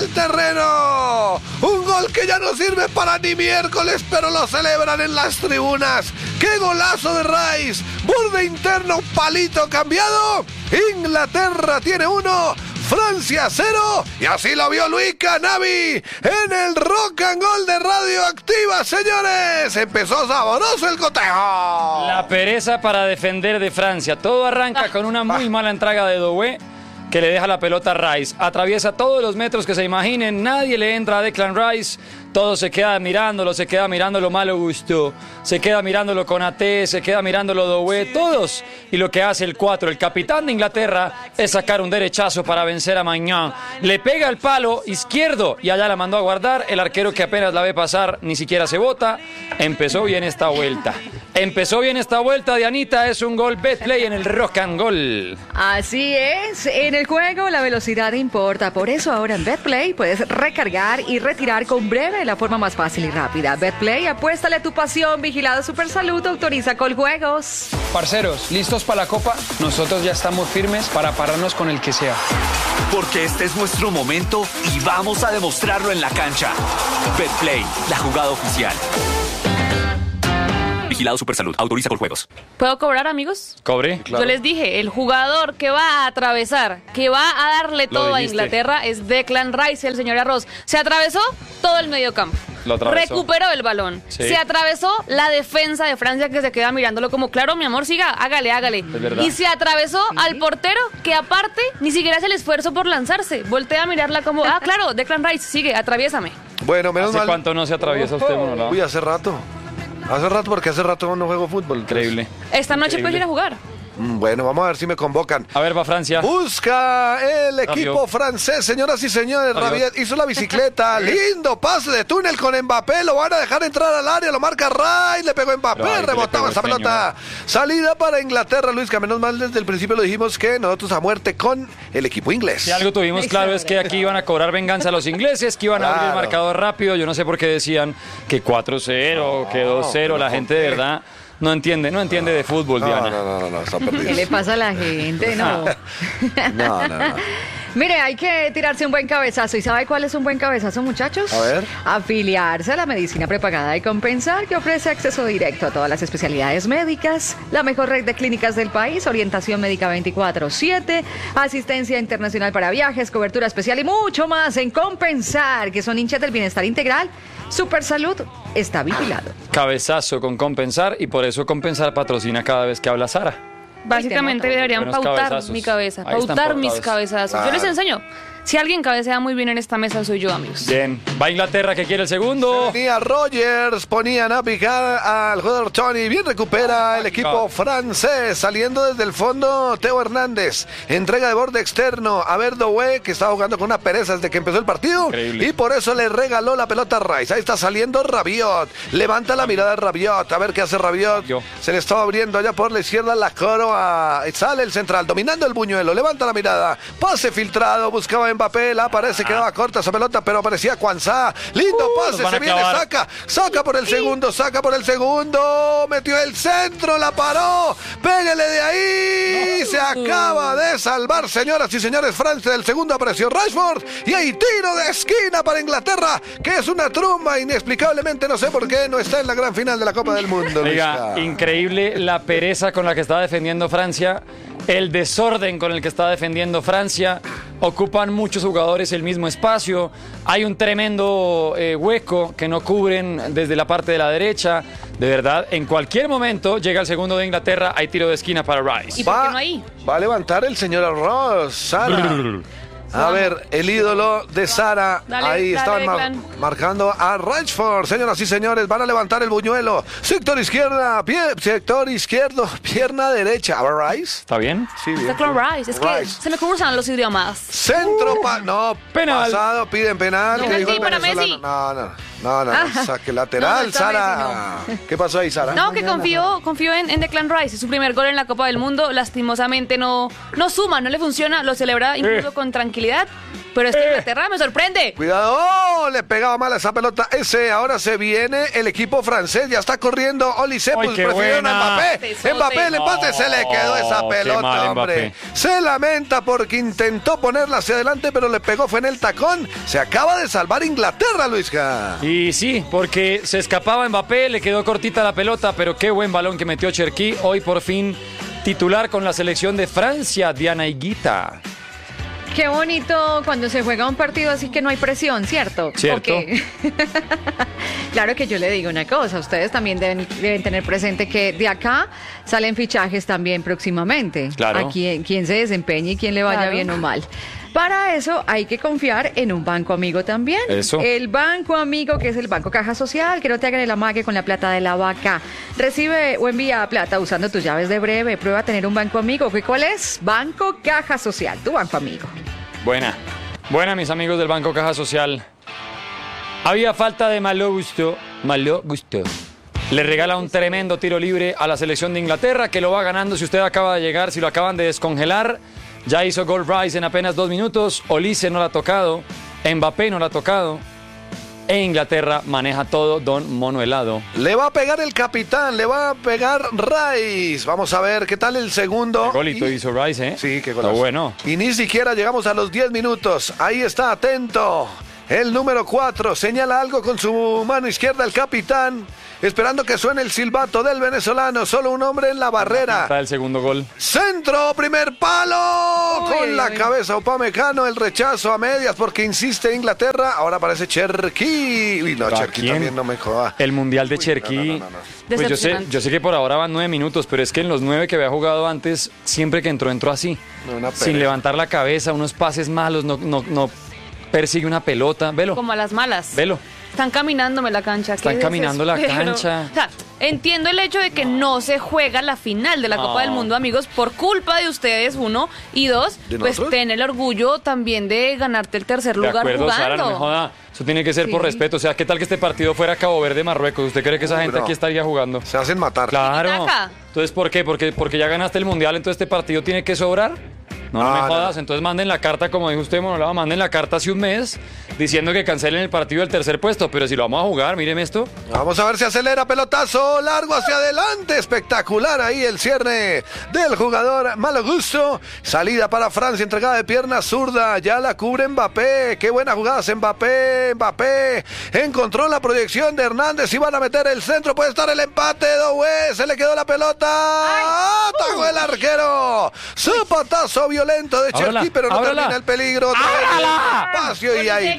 del terreno. Un gol que ya no sirve para ni miércoles, pero lo celebran en las tribunas. ¡Qué golazo de Rice! Borde interno, palito cambiado. Inglaterra tiene 1, Francia 0, y así lo vio Luis Canavi en el Rock and Roll de Radioactiva, señores. Empezó sabroso el cotejo. La pereza para defender de Francia. Todo arranca con una muy mala entrada de Doué, que le deja la pelota a Rice. Atraviesa todos los metros que se imaginen. Nadie le entra a Declan Rice. Todo se queda mirándolo malo gusto. Se queda mirándolo con AT, se queda mirándolo Doué, todos. Y lo que hace el 4, el capitán de Inglaterra, es sacar un derechazo para vencer a Maignan. Le pega el palo izquierdo y allá la mandó a guardar. El arquero, que apenas la ve pasar, ni siquiera se bota. Empezó bien esta vuelta. Dianita. Es un gol Betplay en el Rock and Roll. Así es. En el juego la velocidad importa. Por eso ahora en Betplay puedes recargar y retirar con breve la forma más fácil y rápida. Betplay, apuéstale a tu pasión. Vigilado Supersalud, autoriza Coljuegos. Parceros, ¿listos para la Copa? Nosotros ya estamos firmes para pararnos con el que sea. Porque este es nuestro momento y vamos a demostrarlo en la cancha. Betplay, la jugada oficial. Vigilado Supersalud, autoriza Coljuegos. ¿Puedo cobrar, amigos? ¿Cobre? Claro. Yo les dije, el jugador que va a atravesar, que va a darle todo a Inglaterra es Declan Rice, el señor Arroz. Se atravesó todo el mediocampo. Lo atravesó. Recuperó el balón. Sí. Se atravesó la defensa de Francia, que se queda mirándolo como, claro, mi amor, siga, hágale. Es verdad. Y se atravesó al portero, que aparte ni siquiera hace el esfuerzo por lanzarse. Voltea a mirarla como, claro, Declan Rice, sigue, atraviésame. Bueno, menos ¿Hace mal. cuánto no se atraviesa usted, Monolá? Uy, hace rato, porque hace rato no juego fútbol. Increíble. Esta noche puedes ir a jugar. Bueno, vamos a ver si me convocan. A ver, va Francia. Busca el equipo francés, señoras y señores. Rabiot hizo la bicicleta. Lindo pase de túnel con Mbappé. Lo van a dejar entrar al área. Lo marca Rice. Le pegó Mbappé. Rice, rebotaba esa pelota. Salida para Inglaterra, Luis, que menos mal desde el principio lo dijimos que nosotros a muerte con el equipo inglés. Si algo tuvimos claro es que aquí iban a cobrar venganza a los ingleses, que iban a abrir el marcador rápido. Yo no sé por qué decían que 4-0, que 2-0. La gente de verdad no entiende de fútbol, Diana. No, está perdido. ¿Qué le pasa a la gente? No. No. Mire, hay que tirarse un buen cabezazo. ¿Y sabe cuál es un buen cabezazo, muchachos? A ver. Afiliarse a la medicina prepagada de Compensar, que ofrece acceso directo a todas las especialidades médicas, la mejor red de clínicas del país, orientación médica 24/7, asistencia internacional para viajes, cobertura especial y mucho más en Compensar, que son hinchas del bienestar integral. Supersalud está vigilado. Cabezazo con Compensar, y por eso Compensar patrocina cada vez que habla Sara. Básicamente deberían Buenos pautar cabezazos. mi cabeza, Ahí están pautar mis pautados. cabezazos. Yo les enseño. Si alguien cabecea muy bien en esta mesa, soy yo, amigos. Bien, va Inglaterra, que quiere el segundo. Venía Rogers, ponían a picar al jugador Tony. Bien recupera el equipo francés. Saliendo desde el fondo, Teo Hernández. Entrega de borde externo a ver Doué, que estaba jugando con una pereza desde que empezó el partido. Increíble. Y por eso le regaló la pelota a Rice. Ahí está saliendo Rabiot. Levanta la mirada a Rabiot. A ver qué hace Rabiot. Se le estaba abriendo allá por la izquierda la coroa. Sale el central, dominando el buñuelo. Levanta la mirada. Pase filtrado. Buscaba Mbappé. La parece quedaba corta esa pelota, pero aparecía Kwanzaa. Lindo pase. Se viene, saca por el segundo. Metió el centro. La paró. Pégale de ahí. Se acaba de salvar, señoras y señores. Francia del segundo apareció Rashford. Y hay tiro de esquina para Inglaterra, que es una trumba. Inexplicablemente, no sé por qué no está en la gran final de la Copa del Mundo. Oiga, increíble la pereza con la que está defendiendo Francia, el desorden con el que está defendiendo Francia. Ocupan muchos jugadores el mismo espacio. Hay un tremendo hueco que no cubren desde la parte de la derecha. De verdad, en cualquier momento llega el segundo de Inglaterra. Hay tiro de esquina para Rice. ¿Y por qué no hay? Va a levantar el señor Arroz, Sara. A ver, el ídolo de Sara. Ahí estaban marcando a Rashford. Señoras y señores, van a levantar el buñuelo. Sector izquierda, sector izquierdo, pierna derecha. ¿Rice? ¿Está bien? Sí, bien. Declan Rice. Es que se me cruzan los idiomas. Centro, penal. Pasado, piden penal. No, ¿Qué dijo el para venezolano? Messi. No, saque lateral, No, está Sara. Messi, ¿Qué pasó ahí, Sara? No, que confío en Declan Rice. Es su primer gol en la Copa del Mundo. Lastimosamente no suma, no le funciona. Lo celebra incluso con tranquilidad. Pero es que Inglaterra me sorprende. Cuidado, No, le pegaba mal a esa pelota. Ahora se viene el equipo francés. Ya está corriendo Olise, pues prefirieron a Mbappé. Mbappé, el empate, se le quedó esa pelota, hombre. Se lamenta porque intentó ponerla hacia adelante, pero le pegó, fue en el tacón. Se acaba de salvar Inglaterra, Luisca. Y sí, porque se escapaba Mbappé, le quedó cortita la pelota, pero qué buen balón que metió Cherki. Hoy por fin titular con la selección de Francia, Diana Higuita. Qué bonito cuando se juega un partido así que no hay presión, ¿cierto? Cierto. Claro que yo le digo una cosa, ustedes también deben tener presente que de acá salen fichajes también próximamente. Claro. A quien se desempeñe y quien le vaya bien o mal. Para eso hay que confiar en un banco amigo también. Eso. El banco amigo, que es el Banco Caja Social, que no te hagan el amague con la plata de la vaca. Recibe o envía plata usando tus llaves de breve. Prueba a tener un banco amigo. ¿Cuál es? Banco Caja Social, tu banco amigo. Buena, mis amigos del Banco Caja Social. Había falta de malo gusto. Le regala un tremendo tiro libre a la selección de Inglaterra, que lo va ganando. Si usted acaba de llegar, si lo acaban de descongelar, ya hizo gol Rice en apenas 2 minutos. Olise no la ha tocado, Mbappé no la ha tocado. E Inglaterra maneja todo, Don Mono Helado. Le va a pegar el capitán, le va a pegar Rice. Vamos a ver qué tal el segundo. Qué golito hizo Rice, ¿eh? Sí, qué golazo. Está bueno. Y ni siquiera llegamos a los 10 minutos. Ahí está, atento. El número 4 señala algo con su mano izquierda el capitán, esperando que suene el silbato del venezolano. Solo un hombre en la barrera. Está el segundo gol. Centro, primer palo. Con la cabeza Upamecano, el rechazo a medias porque insiste Inglaterra. Ahora aparece Cherki. Uy, no, Cherki también no me joda. El mundial de Cherki. No. Pues yo sé que por ahora van 9 minutos, pero es que en los 9 que había jugado antes, siempre que entró así. Sin levantar la cabeza, unos pases malos, no persigue una pelota. Velo. Como a las malas. Velo. Están caminándome la cancha. Están caminando la cancha. O sea, entiendo el hecho de que no se juega la final de la Copa del Mundo, amigos, por culpa de ustedes, 1. Y 2, pues ten el orgullo también de ganarte el tercer lugar acuerdo, jugando. Sara, no me joda. Eso tiene que ser por respeto. O sea, ¿qué tal que este partido fuera Cabo Verde, Marruecos? ¿Usted cree que esa gente aquí estaría jugando? Se hacen matar. Claro. Entonces, ¿por qué? Porque ya ganaste el mundial, entonces este partido tiene que sobrar. No me jodas, entonces manden la carta, como dijo usted, Monolava, manden la carta hace un mes diciendo que cancelen el partido del tercer puesto, pero si lo vamos a jugar, míreme esto. Vamos a ver si acelera, pelotazo, largo hacia adelante, espectacular ahí el cierre del jugador Malo Gusto, salida para Francia, entregada de pierna zurda, ya la cubre Mbappé, qué buena jugada hace Mbappé, encontró la proyección de Hernández y van a meter el centro, puede estar el empate, se le quedó la pelota, atajó el arquero, zapatazo violento de Cherki, pero no termina el peligro. Espacio y ahí.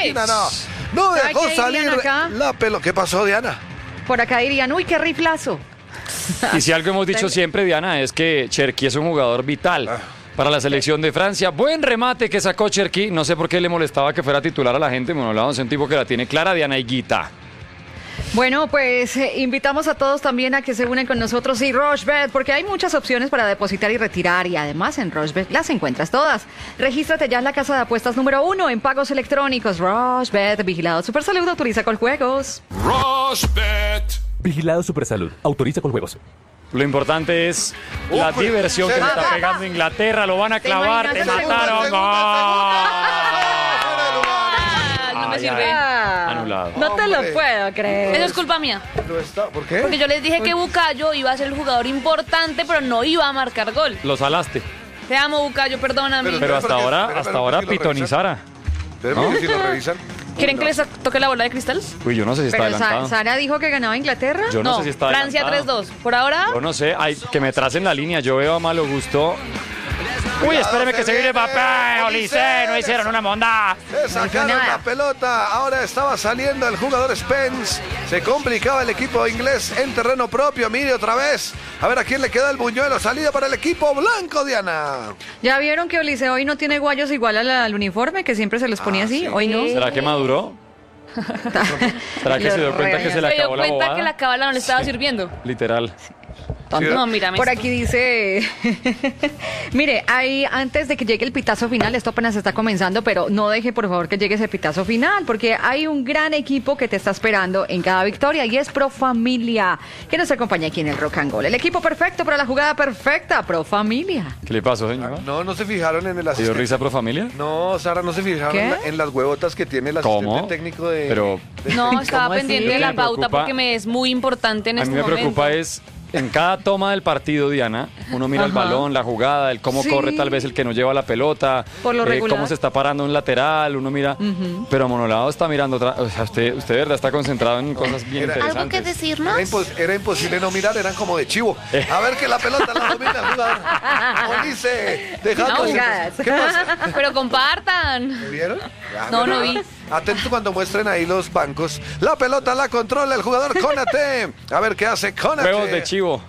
No dejó salir la pelota. ¿Qué pasó, Diana? Por acá dirían, uy, qué riflazo. Y si algo hemos dicho siempre, Diana, es que Cherki es un jugador vital para la selección de Francia. Buen remate que sacó Cherki. No sé por qué le molestaba que fuera titular a la gente. Bueno, hablamos de un tipo que la tiene clara, Diana Higuita. Bueno, pues invitamos a todos también a que se unen con nosotros y Rochebet, porque hay muchas opciones para depositar y retirar y además en Rochebet las encuentras todas. Regístrate ya en la casa de apuestas número 1 en pagos electrónicos. Rochebet, vigilado Supersalud, autoriza con juegos. Rochebet. Vigilado Supersalud, autoriza con juegos. Lo importante es la diversión que le está pegando Inglaterra. Lo van a clavar, te mataron. No me sirve. Anulado. No te lo puedo creer. Eso es culpa mía. ¿Por qué? Porque yo les dije que Bucayo iba a ser el jugador importante, pero no iba a marcar gol. Lo salaste. Te amo, Bucayo, perdóname. Pero hasta ahora pitonizara. Pero si lo revisan. ¿Quieren que les toque la bola de cristal? Uy, yo no sé si está Pero adelantado. Sara dijo que ganaba Inglaterra. Yo no sé si está Francia adelantado. 3-2. Por ahora. Yo no sé, que me tracen la línea. Yo veo a Malo Gusto. Uy, espéreme que se viene Mbappé, Olise, no hicieron una monda. Se sacaron la pelota, ahora estaba saliendo el jugador Spence. Se complicaba el equipo inglés en terreno propio. Mire otra vez, a ver a quién le queda el buñuelo. Salida para el equipo blanco, Diana. ¿Ya vieron que Olise hoy no tiene guayos igual al uniforme, que siempre se los ponía así? Sí. Hoy no. ¿Será que maduró? ¿Será que se dio cuenta que se le acabó la bobada? Se dio cuenta que la cábala no le estaba sirviendo. Literal. tonto. No, mírame Por esto. aquí dice, mire, ahí antes de que llegue el pitazo final, esto apenas está comenzando, pero no deje por favor que llegue ese pitazo final, porque hay un gran equipo que te está esperando en cada victoria y es Pro Familia, que nos acompaña aquí en el Rock and Roll. El equipo perfecto para la jugada perfecta, Pro Familia. ¿Qué le pasó, señor? No se fijaron en el ¿Te dio asistente. risa Pro Familia? No, Sara, no se fijaron ¿Qué? en las huevotas que tiene el asistente ¿Cómo? técnico de... Pero No, estaba ¿Cómo así? pendiente de Lo la que me pauta preocupa- porque me es muy importante en a este mí me momento. preocupa es, en cada toma del partido, Diana, uno mira el Ajá. balón, la jugada, el cómo Sí. corre tal vez el que no lleva la pelota, Por lo regular. cómo se está parando un lateral, uno mira, pero Monolado está mirando otra, o sea, usted de verdad está concentrado en cosas bien Era- interesantes. ¿Algo que decirnos? Era imposible no mirar, eran como de chivo. A ver que la pelota la domina el jugador. Olice, dejando... No, jugadas. ¿Qué pasa? Pero compartan. ¿Me vieron? Ah, No, mira. no vi. Atento cuando muestren ahí los bancos. La pelota la controla el jugador Conate. A ver qué hace Conate. Huevos de chivo.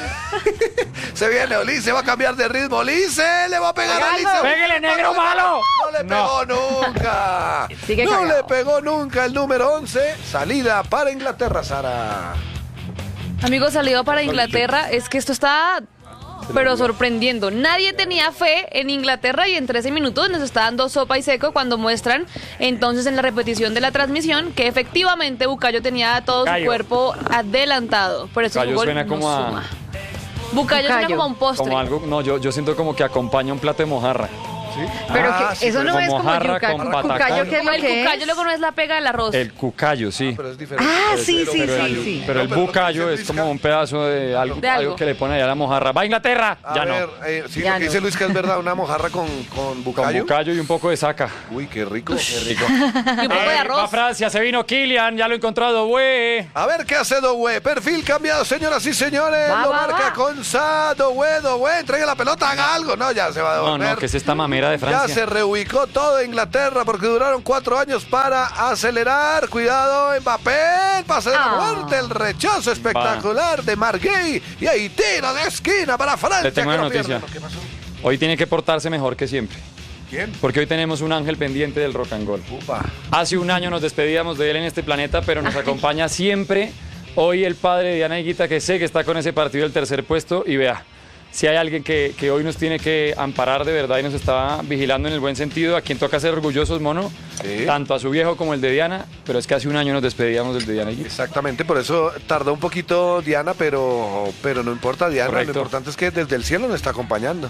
Se viene Olice, va a cambiar de ritmo. Olice, le va a pegar a Olice. ¡Pégale, negro malo! No le pegó nunca. Sigue no cagado. le pegó nunca el número 11. Salida para Inglaterra, Sara. Amigos, salido para Inglaterra, es que esto está pero sorprendiendo. Nadie tenía fe en Inglaterra y en 13 minutos nos está dando sopa y seco cuando muestran entonces en la repetición de la transmisión que efectivamente Bucayo tenía todo su Bucayo. cuerpo adelantado. Por eso Bucayo su gol suena no como a- suma. Bucayo suena Bucayo. como a un postre. Como algo, no, yo siento como que acompaña un plato de mojarra. Pero Ah, que sí, eso pero no es como como jarra yuca, con cucayo, patacón. ¿qué es Como lo el que Bucayo es? luego no es la pega del arroz. El cucayo, sí. Pero es diferente. Ah, sí, sí, pero sí, el, sí. pero el No, pero bucayo lo que es dice como un pedazo de algo, De algo. algo que le pone allá a la mojarra. ¡Va a Inglaterra! A Ya ver, no. sí, Ya lo que no. dice Luis que es verdad, una mojarra con Con bucayo. bucayo y un poco de saca. Uy, qué rico. Qué rico. Y un poco de Va a arroz. Francia, se vino Kylian, ya lo he encontrado, güey. A ver qué hace Doué. Perfil cambiado, señoras y señores. Va, Lo va, marca va. con Doué, entregue la pelota, haga algo. No, ya se va a No, devolver. no, que es esta mamera de Ya Francia. se reubicó todo Inglaterra porque duraron 4 años para acelerar. Cuidado, Mbappé, el pase de la muerte, el rechazo espectacular de Marguerite. Y ahí tiro de esquina para Francia. Le tengo que una no pierde. noticia. ¿Qué pasó? Hoy tiene que portarse mejor que siempre. ¿Quién? Porque hoy tenemos un ángel pendiente del rock and roll. Upa. Hace un año nos despedíamos de él en este planeta, pero nos acompaña siempre. Hoy el padre de Diana Higuita, que sé que está con ese partido del tercer puesto. Y vea, si hay alguien que hoy nos tiene que amparar de verdad y nos está vigilando en el buen sentido, a quien toca ser orgullosos, mono, Sí. tanto a su viejo como el de Diana, pero es que hace un año nos despedíamos del de Diana Higuita. Exactamente, por eso tardó un poquito Diana, pero no importa Diana, Correcto. lo importante es que desde el cielo nos está acompañando.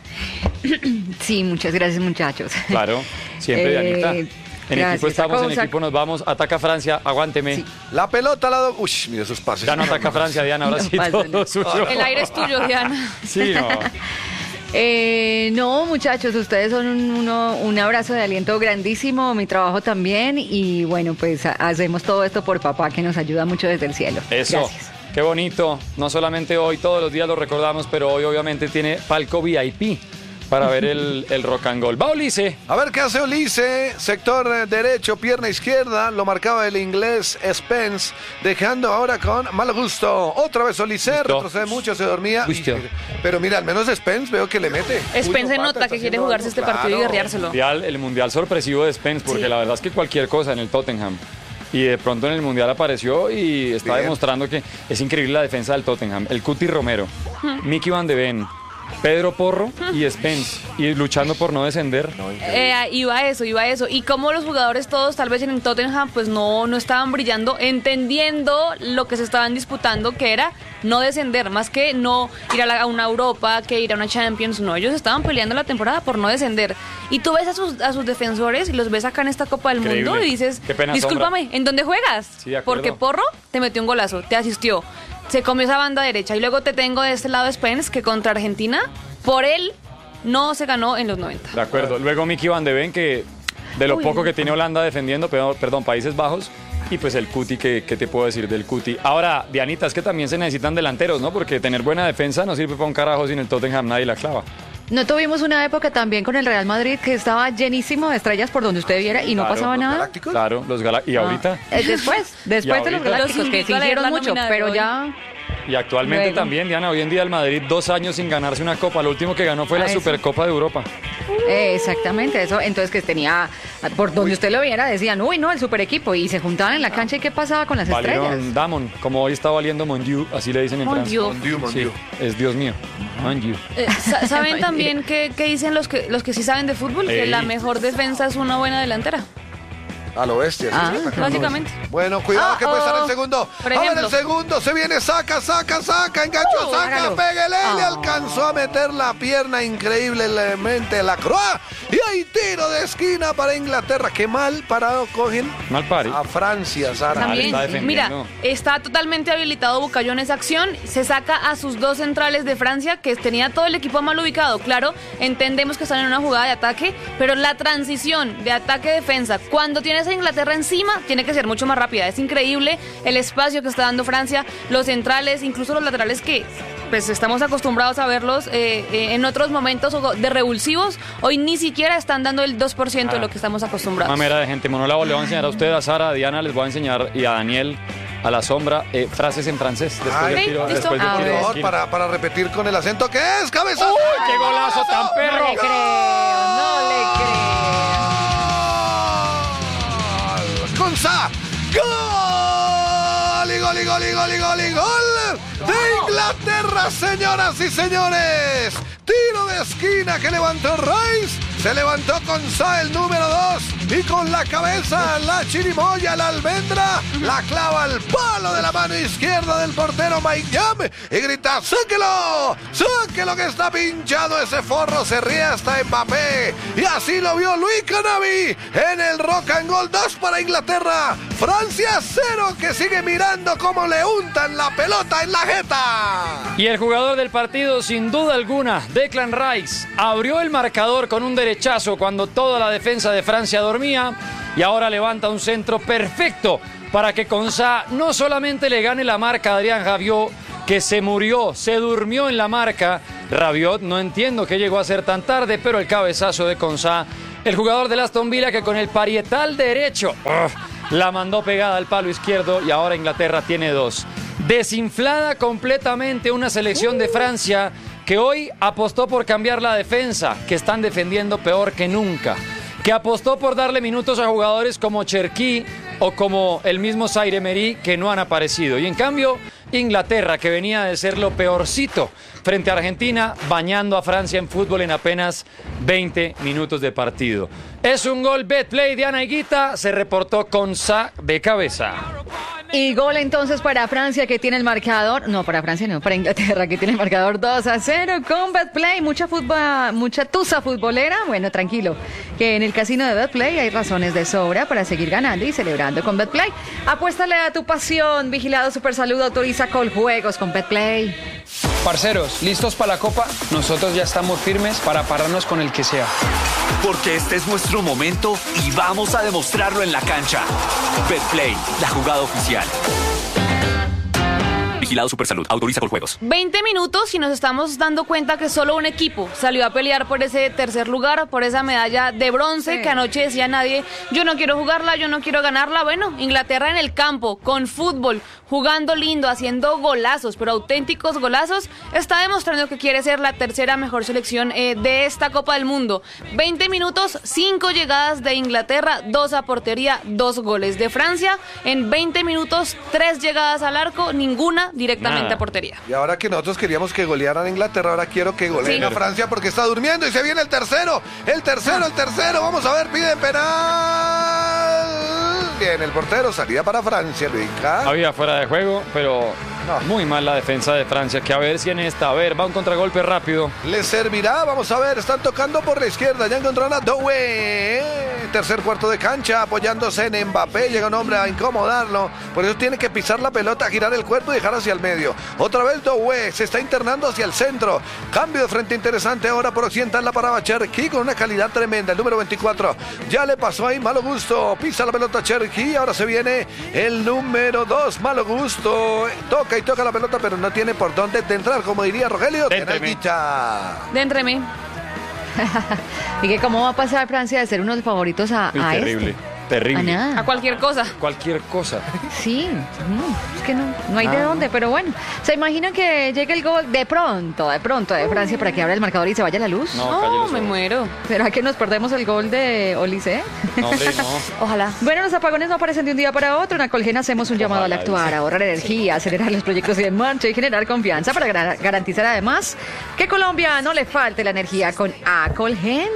Sí, muchas gracias, muchachos. Claro, siempre Dianita. En gracias. equipo estamos, en Cosa- equipo nos vamos. Ataca Francia, aguánteme. Sí. La pelota la Uy, mira esos pases. Ya no ataca Francia, Diana, ahora No sí pasa todo nada. suyo. El aire es tuyo, Diana. Sí, no. No, muchachos, ustedes son un abrazo de aliento grandísimo, mi trabajo también, y bueno, pues hacemos todo esto por papá, que nos ayuda mucho desde el cielo. Eso, Gracias. qué bonito. No solamente hoy, todos los días lo recordamos, pero hoy obviamente tiene palco VIP para ver el rock and roll. Va Ulises. A ver qué hace Ulises, sector derecho, pierna izquierda, lo marcaba el inglés Spence, dejando ahora con mal gusto. Otra vez Ulises, Gusto. retrocede mucho, se dormía. Gusto. Pero mira, al menos Spence veo que le mete. Spence Uy, no, nota Pata, que está quiere haciendo jugarse algo, este partido y claro. guerreárselo. El mundial sorpresivo de Spence, porque Sí. la verdad es que cualquier cosa en el Tottenham. Y de pronto en el mundial apareció y está Bien. demostrando que es increíble la defensa del Tottenham. El Cuti Romero, Mickey Van de Ven, Pedro Porro y Spence. Y luchando por no descender. Iba a eso. Y como los jugadores todos, tal vez en el Tottenham, pues no estaban brillando, entendiendo lo que se estaban disputando, que era no descender, más que no ir a una Europa, que ir a una Champions. No, ellos estaban peleando la temporada por no descender. Y tú ves a sus defensores y los ves acá en esta Copa del Increíble. Mundo y dices, Qué pena, discúlpame, ¿en dónde juegas? Sí, de acuerdo. Porque Porro te metió un golazo, te asistió, se comió esa banda derecha. Y luego te tengo de este lado Spence, que contra Argentina, por él no se ganó en los 90. De acuerdo. Luego Mickey Van de Ven, que de lo Uy. poco que tiene Holanda defendiendo, perdón, Países Bajos. Y pues el Cuti, ¿qué te puedo decir del Cuti? Ahora, Dianita, es que también se necesitan delanteros, ¿no? Porque tener buena defensa no sirve para un carajo sin el Tottenham, nadie la clava. No tuvimos una época también con el Real Madrid que estaba llenísimo de estrellas por donde usted viera y no Claro, pasaba ¿Los nada. Galácticos? Claro, y ahorita. Después Y de los ahorita. Galácticos, Los que invito se a leer hicieron la mucho, nómina de pero hoy. ya... Y actualmente Luego. también, Diana, hoy en día el Madrid 2 años sin ganarse una copa. Lo último que ganó fue la Ah, eso. Supercopa de Europa. Exactamente, eso. Entonces que tenía, por donde usted lo viera, decían, uy, no, el super equipo. Y se juntaban en la cancha y ¿qué pasaba con las estrellas? Valieron Damon, como hoy está valiendo Mon Dieu, así le dicen en Mon Francia. Dieu. Sí, es Dios mío. Mon Dieu. ¿Saben también qué dicen los que sí saben de fútbol? Que la mejor defensa es una buena delantera. A lo bestia. Ah, ¿sí? Básicamente. Bueno, cuidado que puede estar el segundo. Por A ver, ejemplo. el segundo se viene, saca, enganchó, saca, hágalo. pégale, le alcanzó a meter la pierna increíblemente la Croa. Y hay tiro de esquina para Inglaterra. Qué mal parado cogen Mal pare. a Francia, Sara. También, está defendiendo. mira, está totalmente habilitado Bucayo en esa acción. Se saca a sus dos centrales de Francia, que tenía todo el equipo mal ubicado. Claro, entendemos que están en una jugada de ataque, pero la transición de ataque-defensa, cuando tienes a Inglaterra encima, tiene que ser mucho más rápida. Es increíble el espacio que está dando Francia, los centrales, incluso los laterales que pues estamos acostumbrados a verlos en otros momentos de revulsivos. Hoy ni siquiera están dando el 2% de lo que estamos acostumbrados. Mamera de gente monólogo, le voy a enseñar a usted, a Sara, a Diana, les voy a enseñar, y a Daniel, a la sombra, frases en francés. Después Ay, del tiro, listo. después del A tiro de ver. Por esquina. favor, para repetir con el acento que es cabezazo. ¡Uy, qué golazo tan perro! No le creo, no le creo. Gonza. ¡Gol! Y gol de Inglaterra, señoras y señores. Tiro de esquina que levantó Rice. Se levantó con Sa, el número 2, y con la cabeza, la chirimoya, la almendra, la clava al palo de la mano izquierda del portero Mike Young y grita: ¡sáquelo! ¡Sáquelo que está pinchado ese forro! Se ríe hasta Mbappé. Y así lo vio Luis Canavi en el Rock and Goal. 2 para Inglaterra. Francia 0, que sigue mirando cómo le untan la pelota en la jeta. Y el jugador del partido, sin duda alguna, Declan Rice, abrió el marcador con un derechazo cuando toda la defensa de Francia dormía, y ahora levanta un centro perfecto para que Konsa no solamente le gane la marca a Adrien Rabiot, que se murió, se durmió en la marca. Rabiot, no entiendo qué llegó a ser tan tarde, pero el cabezazo de Konsa, el jugador del Aston Villa, que con el parietal derecho la mandó pegada al palo izquierdo, y ahora Inglaterra tiene 2. Desinflada completamente una selección de Francia que hoy apostó por cambiar la defensa, que están defendiendo peor que nunca, que apostó por darle minutos a jugadores como Cherki o como el mismo Zaire Emery, que no han aparecido. Y en cambio, Inglaterra, que venía de ser lo peorcito frente a Argentina, bañando a Francia en fútbol en apenas 20 minutos de partido. Es un gol Betplay de Ana Higuita, se reportó con Sa de cabeza. Y gol entonces para Francia, que tiene el marcador, no, para Francia no, para Inglaterra, que tiene el marcador 2-0 con Betplay. Mucha tusa futbolera. Bueno, tranquilo, que en el casino de Betplay hay razones de sobra para seguir ganando y celebrando con Betplay. Apuéstale a tu pasión. Vigilado Supersalud autoriza Coljuegos con Betplay. Parceros, ¿listos para la copa? Nosotros ya estamos firmes para pararnos con el que sea. Porque este es nuestro momento y vamos a demostrarlo en la cancha. Betplay, la jugada oficial. Vigilado Supersalud, autoriza Coljuegos. 20 minutos y nos estamos dando cuenta que solo un equipo salió a pelear por ese tercer lugar, por esa medalla de bronce, Sí. que anoche decía nadie: yo no quiero jugarla, yo no quiero ganarla. Bueno, Inglaterra en el campo, con fútbol, jugando lindo, haciendo golazos, pero auténticos golazos, está demostrando que quiere ser la tercera mejor selección de esta Copa del Mundo. 20 minutos, 5 llegadas de Inglaterra, 2 a portería, 2 goles de Francia. En 20 minutos, 3 llegadas al arco, ninguna directamente Nada. a portería. Y ahora que nosotros queríamos que golearan a Inglaterra, ahora quiero que goleen Sí. a Francia porque está durmiendo y se viene el tercero. El tercero. Vamos a ver, pide penal. Bien, el portero, salida para Francia, Luica. Había fuera de juego, pero No. muy mal la defensa de Francia, que a ver si en esta, a ver, va un contragolpe rápido. Le servirá, vamos a ver, están tocando por la izquierda, ya encontraron a Doué. Tercer cuarto de cancha, apoyándose en Mbappé, llega un hombre a incomodarlo, por eso tiene que pisar la pelota, girar el cuerpo y dejar hacia el medio. Otra vez Doué, se está internando hacia el centro, cambio de frente interesante ahora por occidental, la paraba Cherki con una calidad tremenda, el número 24, ya le pasó ahí, Malo Gusto, pisa la pelota Cherki, ahora se viene el número 2, Malo Gusto, toca y toca la pelota, pero no tiene por dónde entrar, como diría Rogelio, Déntreme. Tenalguita. Dentro de mí. Y que cómo va a pasar Francia de ser uno de los favoritos a Terrible. Terrible. A nada. A cualquier cosa. Cualquier cosa. Sí, es que no hay de dónde, pero bueno. ¿Se imaginan que llegue el gol de pronto de Francia para que abra el marcador y se vaya la luz? No, No, cállese. me muero. ¿Será que nos perdemos el gol de Olise? No, hombre, no. Ojalá. Bueno, los apagones no aparecen de un día para otro. En Acolgen hacemos un llamado al Ojalá, actuar, a ahorrar energía, acelerar los proyectos en marcha y generar confianza para garantizar además que Colombia no le falte la energía con Acolgen.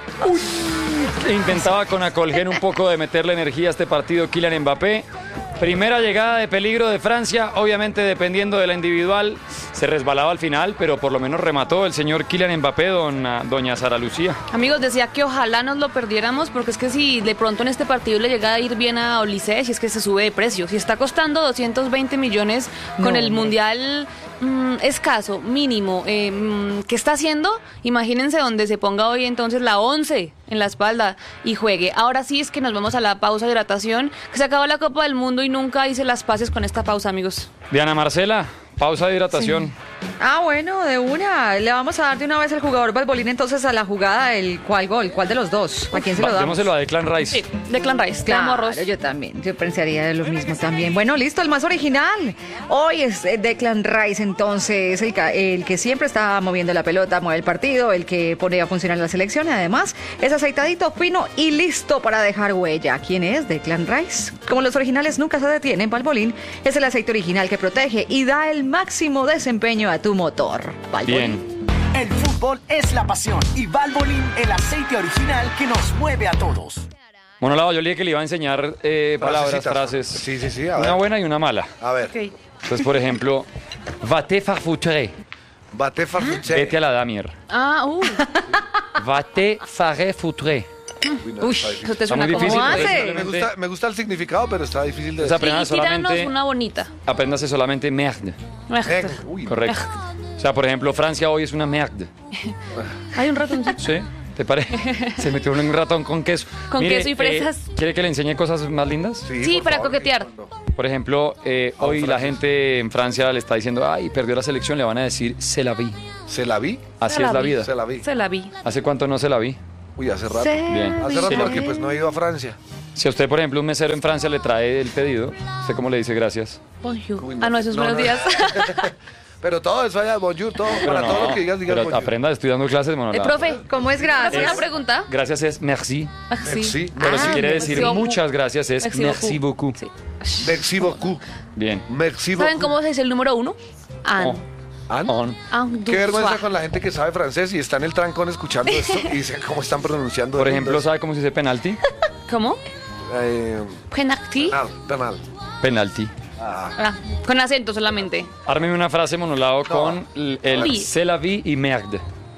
Intentaba con Acolgen un poco de meterle energía a este partido Kylian Mbappé. Primera llegada de peligro de Francia, obviamente dependiendo de la individual, se resbalaba al final, pero por lo menos remató el señor Kylian Mbappé, doña Sara Lucía. Amigos, decía que ojalá nos lo perdiéramos, porque es que si de pronto en este partido le llega a ir bien a Olise, si es que se sube de precio, si está costando 220 millones con el Mundial escaso, mínimo, ¿qué está haciendo? Imagínense donde se ponga hoy entonces la 11 en la espalda y juegue. Ahora sí es que nos vamos a la pausa de hidratación, que se acabó la Copa del Mundo y nunca hice las paces con esta pausa, amigos. Diana Marcela, pausa de hidratación. Ah, bueno, de una. Le vamos a dar de una vez al jugador Balbolín entonces a la jugada ¿cuál gol? ¿Cuál de los dos? ¿A quién se lo damos? Démoselo a Declan Rice. Sí, Declan Rice, te amo, Ros. Claro, yo también. Yo pensaría de lo mismo también. Bueno, listo, el más original. Hoy es Declan Rice, entonces, el que siempre está moviendo la pelota, mueve el partido, el que pone a funcionar la selección y además es aceitadito, fino y listo para dejar huella. ¿Quién es Declan Rice? Como los originales nunca se detienen, Balbolín es el aceite original que protege y da el máximo desempeño a tu motor. Balbolín. Bien. El fútbol es la pasión y Valvoline el aceite original que nos mueve a todos. Bueno, yo le dije que le iba a enseñar palabras, Frasecitas. frases. Sí, a ver. Una buena y una mala. A ver. Ok. Entonces, por ejemplo, va te farfoutre. Bate farfuche. Vete a la damier. Ah, Va te farfoutre. Uy, eso te Está suena muy como... difícil. ¿Cómo pero hace? simplemente Me gusta el significado, pero está difícil de Entonces, decir. aprendas Y tíranos solamente, una bonita. apréndase solamente merde. Uy, Correcto. O sea, por ejemplo, Francia hoy es una merde. Hay un ratoncito. ¿Sí? ¿Te parece? Se metió un ratón con queso. Con queso y fresas. ¿Quiere que le enseñe cosas más lindas? Sí, por para favor, coquetear. Por ejemplo, hoy la gente en Francia le está diciendo, ay, perdió la selección, le van a decir, se la vi. ¿Se la vi? Así Se es la la vi. vida. Se la vi. Se la vi. ¿Hace cuánto no se la vi? Uy, hace rato. Bien. Hace rato Sí, porque pues no he ido a Francia. Si a usted, por ejemplo, un mesero en Francia le trae el pedido, ¿usted cómo le dice gracias? Bonjour. Uy, Ah, no, esos no, buenos no. días. Pero todo eso allá, bonjour, todo, Pero para no, todo lo que digas pero bonjour. aprenda, estoy dando clases, bueno, Profe, ¿Cómo es gracias? ¿una pregunta? Gracias es merci, Merci. pero si quiere merci decir beaucoup. muchas gracias es Merci merci beaucoup. beaucoup. Sí. Merci beaucoup. Bien. Merci ¿Saben beaucoup. cómo se dice el número 1? An. Oh, ¿An? on. An, Qué vergüenza soir. con la gente que sabe francés y está en el trancón escuchando esto y dice cómo están pronunciando. Por el ejemplo, inglés. ¿sabe cómo se dice penalti? ¿Cómo? Eh, Penalty. penal. Penalti. Ah, con acento solamente. Ármeme una frase monolado con el Uy. c'est la vie y merde.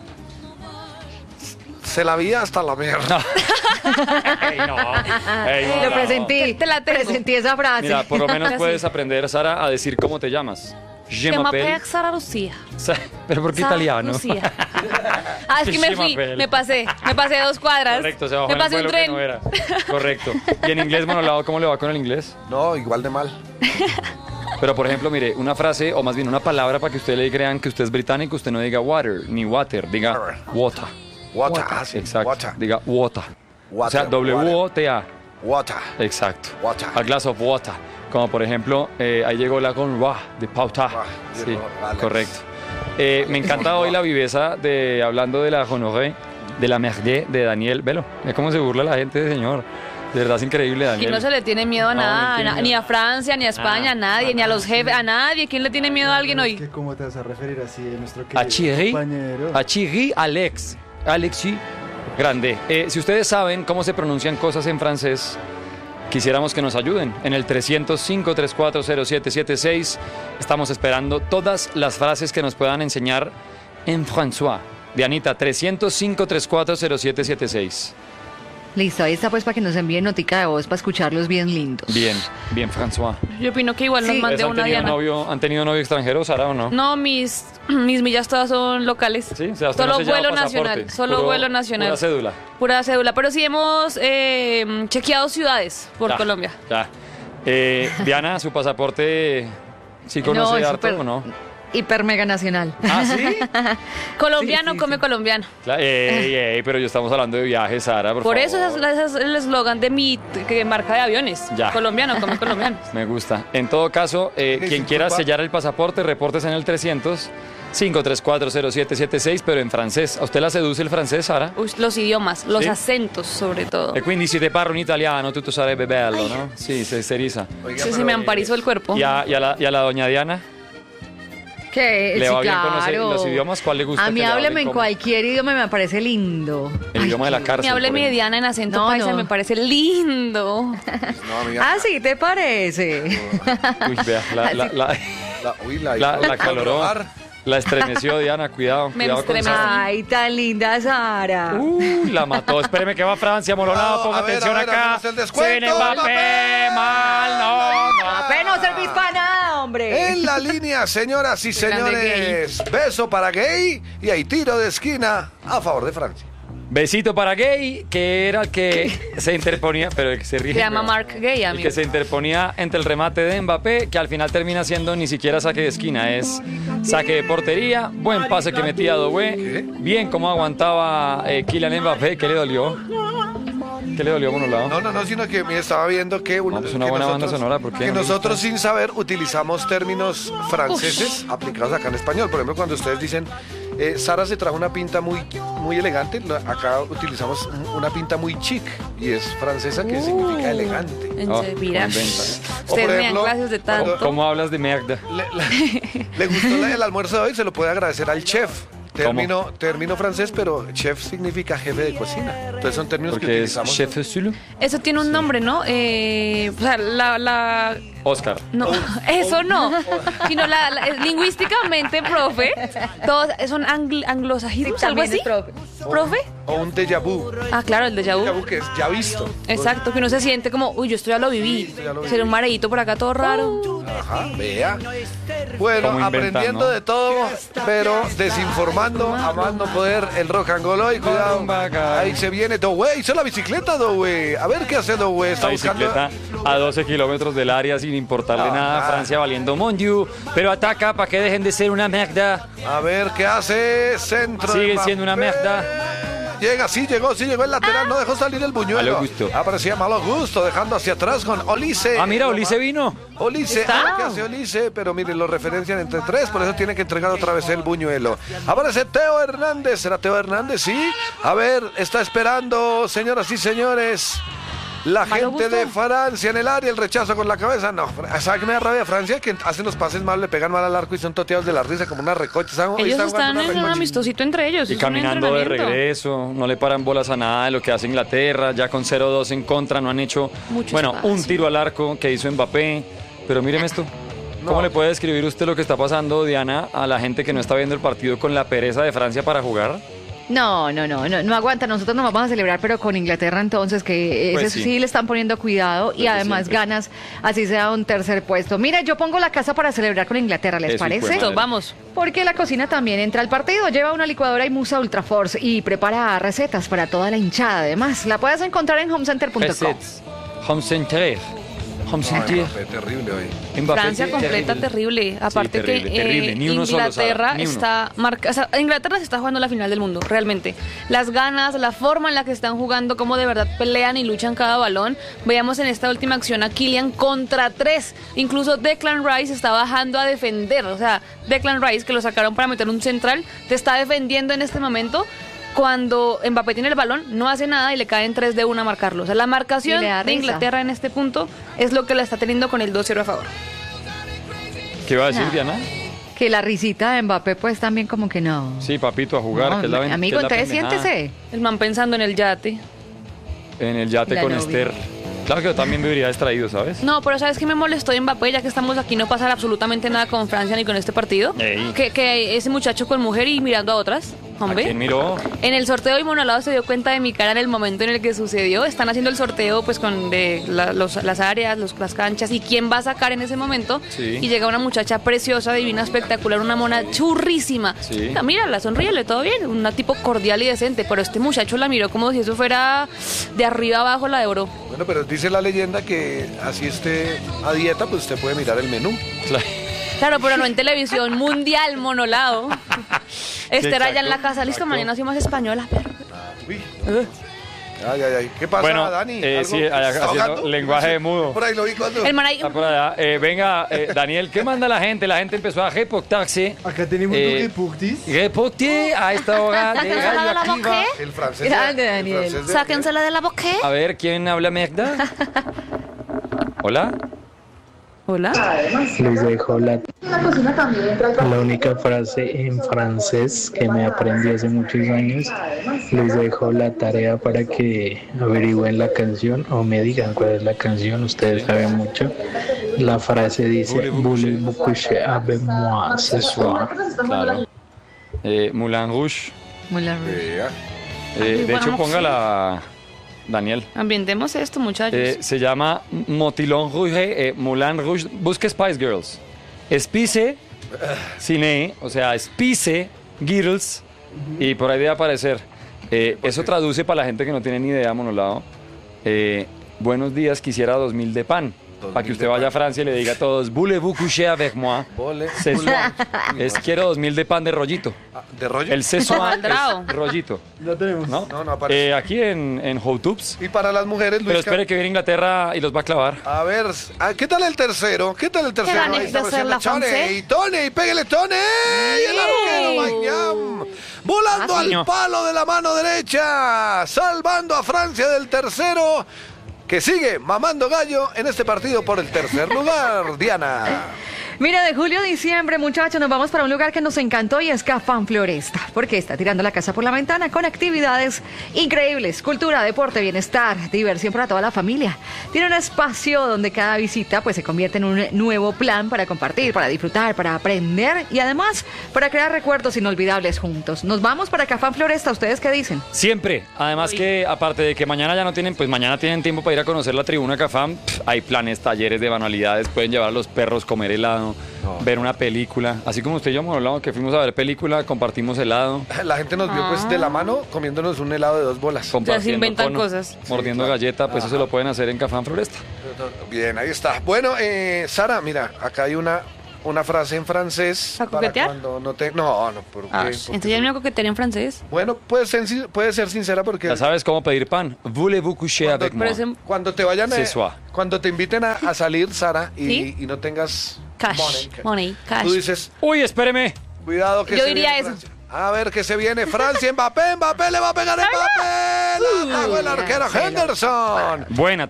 Se la vi hasta la mierda. Ey, no. Ey, no, Lo no. presentí. Te la tengo. Presentí esa frase. Mira, por lo menos Sí. puedes aprender, Sara, a decir cómo te llamas. Je Se m'appelle. m'appelle Sara Lucía. Pero ¿por qué Sara italiano? Lucía. Ah, es que me Je fui, m'appelle. me pasé 2 cuadras. Correcto, se bajó me en el pasé un vuelo tren. que no era. Correcto. Y en inglés monolado, ¿cómo le va con el inglés? No, igual de mal. Pero, por ejemplo, mire, una frase, o más bien una palabra para que usted le crean que usted es británico, usted no diga water, ni water, diga water. Water. Ah, sí. Exacto. Water. Diga water. O sea, Water, W-O-T-A. Water. Exacto. Water. A glass of water. Como por ejemplo, ahí llegó la con wa, de pauta. Sí, llegó Alex. correcto. Me encanta hoy la viveza de, hablando de la honoré, de la merde de Daniel. Velo, ve cómo se burla la gente, señor. De verdad es increíble, Y Daniel. no se le tiene miedo a No, nada, no tiene ni miedo. a Francia, ni a España, a nadie, ni a los jefes, a nadie. ¿Quién le tiene miedo a alguien hoy? ¿Cómo te vas a referir así a nuestro A Thierry, compañero? a Thierry Alex. Alexis, grande. Si ustedes saben cómo se pronuncian cosas en francés, quisiéramos que nos ayuden. En el 305-340776 estamos esperando todas las frases que nos puedan enseñar en François. Dianita, 305-340776. Listo, ahí está pues para que nos envíen notica de voz para escucharlos bien lindos. Bien, bien, François. Yo opino que igual nos Sí. mande ¿Han una tenido, Diana. ¿Han tenido novio extranjero, Sara, o no? No, mis millas todas son locales. Sí, o sea, usted solo no se lleva vuelo pasaporte, nacional. Solo puro- vuelo nacional. Pura cédula. Pura cédula. Pero sí hemos chequeado ciudades por Ya, Colombia. Ya. Diana, ¿su pasaporte sí conoce No, es harto súper- o no? hiper mega nacional. ¿Ah, sí? Colombiano Sí, come colombiano. Pero yo estamos hablando de viajes, Sara, por Por favor. eso es el eslogan de mi marca de aviones. Ya. Colombiano come colombiano. Me gusta. En todo caso, quien quiera sellar el pasaporte, reportes en el 300-534-0776, pero en francés. ¿A usted la seduce el francés, Sara? Uy, los idiomas, los ¿Sí? acentos sobre todo. E quindi si te parlo in italiano, tutto sarebbe bello, ¿no? Sí, se eriza. Oiga, Se pero, me amparizó el cuerpo. ¿Y a la doña Diana? Que ¿Le sí, va bien con claro. los idiomas? ¿Cuál le gusta A mí que le hábleme hablen en como? cualquier idioma, me parece lindo. El idioma de la cárcel. Me hable por mi ejemplo. Diana en acento No, paisa, no. me parece lindo. No, amiga. Ah, sí, ¿te parece? Uy, vea, la caloró. La estremeció Diana, cuidado. Me cuidado con estremecí. Sara. Ay, tan linda Sara. La mató. Espéreme que va a Francia, Molonado. Ponga A ver, atención a ver, acá. hagamos el Se descuento, viene Mbappé. Mbappé. Mal, no. Apenas servís para nada, hombre. En la línea, señoras y Grande señores, beso para Gay y hay tiro de esquina a favor de Francia. Besito para Gay, que era el que se interponía, pero el que se ríe. Se llama Mark Gay, El amigo. que se interponía entre el remate de Mbappé, que al final termina siendo ni siquiera saque de esquina, es saque de portería, buen pase que metía Doué, bien como aguantaba Kylian Mbappé, ¿qué le dolió? ¿Qué le dolió, Monolado? No, sino que me estaba viendo que, No, pues una que buena banda sonora, ¿por qué que no le nosotros gusta? sin saber utilizamos términos franceses aplicados acá en español. Por ejemplo, cuando ustedes dicen, Sara se trajo una pinta muy elegante, acá utilizamos una pinta muy chic y es francesa que significa elegante. Oh, Mira, buen invento. O, por ustedes me dan ejemplo, clases de ¿Cómo, tanto. cómo hablas de merda? Le gustó el almuerzo de hoy, se lo puede agradecer al chef. Término francés, pero chef significa jefe de cocina. Entonces son términos que Porque es utilizamos. chef Zulu. Eso tiene un nombre, ¿no? O sea, Oscar. No, eso no. Sino lingüísticamente, profe, todos son anglosajísimos, algo También así. es profe. ¿Profe? O un déjà vu. Ah, claro, el déjà vu. Déjà vu que es ya visto. Exacto, que uno se siente como, uy, yo esto ya lo viví. esto ya lo Será un mareíto por acá todo raro. Ajá, vea. Bueno, ¿Cómo inventan, aprendiendo no? de todo, pero desinformando, a más no poder el rock and roll hoy. Cuidado. Ahí se viene Doué. Hizo la bicicleta, Doué. A ver qué hace Doué. Está La bicicleta a 12 kilómetros del área sin importarle nada. Francia valiendo Mondiu. Pero ataca para que dejen de ser una merda. A ver qué hace. Centro. de Siguen siendo una Mbappé. merda. Llega, sí llegó el lateral, no dejó salir el buñuelo. Malo gusto. Aparecía malo gusto, dejando hacia atrás con Olise. Ah, mira, Ulises vino. Olise, ¿Está? ¿qué hace Olise? Pero mire, lo referencian entre tres, por eso tiene que entregar otra vez el buñuelo. Aparece Teo Hernández, ¿será Teo Hernández? Sí. A ver, está esperando, señoras y señores. La Malo gente gusto. de Francia en el área, el rechazo con la cabeza. No, ¿sabes qué me da rabia Francia? Que hacen los pases mal, le pegan mal al arco y son toteados de la risa como una recocha. Ellos están en un amistosito entre ellos. Y es un caminando de entrenamiento. regreso, no le paran bolas a nada de lo que hace Inglaterra, ya con 0-2 en contra, no han hecho, Mucho bueno, espacio. un tiro al arco que hizo Mbappé, pero míreme esto. ¿Cómo le puede describir usted lo que está pasando, Diana, a la gente que no está viendo el partido con la pereza de Francia para jugar? No aguanta. Nosotros nos vamos a celebrar, pero con Inglaterra entonces, que Pues ese sí. sí le están poniendo cuidado y Desde además siempre. ganas, así sea un tercer puesto. Mira, yo pongo la casa para celebrar con Inglaterra, ¿les Eso, hijo de parece? madre. Vamos. Porque la cocina también entra al partido, lleva una licuadora y musa Ultraforce y prepara recetas para toda la hinchada. Además, la puedes encontrar en homecenter.com. Recettes. Home Center. Home Center. Fue terrible hoy. Mbappé, Francia completa terrible. Aparte terrible, que terrible. Ni uno solo, Inglaterra Sara, ni uno. está marcada. O sea, Inglaterra se está jugando la final del mundo, realmente. Las ganas, la forma en la que están jugando, cómo de verdad pelean y luchan cada balón. Veamos en esta última acción a Kylian contra 3. Incluso Declan Rice está bajando a defender. O sea, Declan Rice, que lo sacaron para meter un central, te está defendiendo en este momento. Cuando Mbappé tiene el balón, no hace nada y le caen 3 de 1 a marcarlo. O sea, la marcación Y le da de risa. Inglaterra en este punto es lo que la está teniendo con el 2-0 a favor. ¿Qué va a decir, No. Diana? Que la risita de Mbappé, pues también como que no. Sí, papito, a jugar, No, que es la amigo, que es la entonces pendejada. siéntese. El man pensando en el yate. En el yate La con novia. Esther. Claro que yo también viviría distraído, ¿sabes? No, pero ¿sabes qué me molestó de Mbappé? Ya que estamos aquí, no pasa absolutamente nada con Francia ni con este partido. Ey. Que ese muchacho con mujer y mirando a otras. ¿A Hombre. quién miró? En el sorteo, y Monolado se dio cuenta de mi cara en el momento en el que sucedió. Están haciendo el sorteo pues con las áreas, las canchas y quién va a sacar en ese momento. Sí. Y llega una muchacha preciosa, divina, espectacular, una mona churrísima. Sí. Ah, mírala, sonríele, todo bien. Una tipo cordial y decente. Pero este muchacho la miró como si eso fuera de arriba abajo la de oro. Bueno, pero dice la leyenda que así esté a dieta, pues usted puede mirar el menú. O Claro, pero no en televisión mundial, monolado. Esther allá en la exacto, casa, listo, exacto. mañana soy más española. Uy. Ay. ¿Qué pasa, Bueno, Dani? sí, allá ¿Está haciendo ahogando? lenguaje de mudo. Por ahí lo vi cuando... El man ahí, Está por allá. Venga, Daniel, ¿qué manda la gente? La gente empezó a reportarse. Acá tenemos reportes. Reporte a esta hora de Radioactiva. El francés. Grande, Daniel. sáquensela de la boca. A ver, ¿quién habla mierda? ¿Hola? Hola. Les dejo la única frase en francés que me aprendí hace muchos años. Les dejo la tarea para que averigüen la canción o me digan cuál es la canción. Ustedes saben mucho. La frase dice Voulez-vous coucher avec moi ce soir? Claro. Moulin Rouge. Vea. De hecho, póngala, Daniel. Ambientemos esto, muchachos. Se llama Motilon Rouge, Moulin Rouge. Busque Spice Girls. Spice, Cine, o sea, Spice Girls. Y por ahí debe aparecer. Eso traduce para la gente que no tiene ni idea, monolado. Buenos días, quisiera 2000 de pan. Para que usted vaya a Francia y le diga a todos, Voulez-vous coucher avec moi? Ce soir. Quiero 2000 de pan de rollito. ¿De rollo? El ce soir Cuadrado. es rollito. No tenemos. ¿No? No aparece. Aquí en Houtubs. Y para las mujeres, Luis. Pero espere que viene Inglaterra y los va a clavar. A ver, ¿qué tal el tercero? ¿Qué tal el tercero? ganes Ahí está de hacer la apareciendo francés. Tony, pégale, Tony. Y el arquero, Magnam. Volando al señor. palo de la mano derecha. Salvando a Francia del tercero. Que sigue mamando gallo en este partido por el tercer lugar, Diana. Mira, de julio a diciembre, muchachos, nos vamos para un lugar que nos encantó y es Cafán Floresta, porque está tirando la casa por la ventana con actividades increíbles, cultura, deporte, bienestar, diversión para toda la familia. Tiene un espacio donde cada visita pues se convierte en un nuevo plan para compartir, para disfrutar, para aprender y además para crear recuerdos inolvidables juntos. Nos vamos para Cafán Floresta, ¿ustedes qué dicen? Siempre. Además que, aparte de que mañana ya no tienen, pues mañana tienen tiempo para ir a conocer la tribuna Cafam. Hay planes, talleres de manualidades, pueden llevar a los perros, comer helado, ver una película. Así como usted y yo hemos hablado que fuimos a ver película, compartimos helado. La gente nos vio pues de la mano comiéndonos un helado de 2 bolas. compartiendo se inventan cono, cosas. mordiendo Sí, claro. galleta, pues eso se lo pueden hacer en Cafán Floresta. Bien, ahí está. Bueno, Sara, mira, acá hay una frase en francés. ¿Para coquetear? Cuando no te... No, ¿por qué? Porque- Entonces ya no coquetería en francés. Bueno, puede ser sincera porque... Ya sabes cómo pedir pan. Voulez-vous coucher avec moi? Pero ese- Cuando te vayan Ce soir. cuando te inviten a salir, Sara, ¿Sí? y no tengas Cash. Money, cash. tú dices, Uy, espéreme. cuidado que Yo se diría viene eso. Francia. A ver que se viene Francia, Mbappé le va a pegar a Mbappé. La atajó el arquero Henderson. Buena